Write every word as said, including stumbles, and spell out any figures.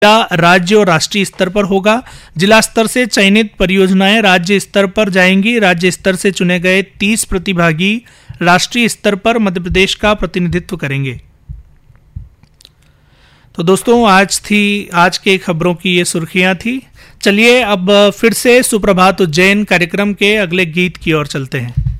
राज्य और राष्ट्रीय स्तर पर होगा। जिला स्तर से चयनित परियोजनाएं राज्य स्तर पर जाएंगी। राज्य स्तर से चुने गए तीस प्रतिभागी राष्ट्रीय स्तर पर मध्य प्रदेश का प्रतिनिधित्व करेंगे। तो दोस्तों, आज थी आज के खबरों की ये सुर्खियां थी। चलिए अब फिर से सुप्रभात उज्जैन कार्यक्रम के अगले गीत की ओर चलते हैं।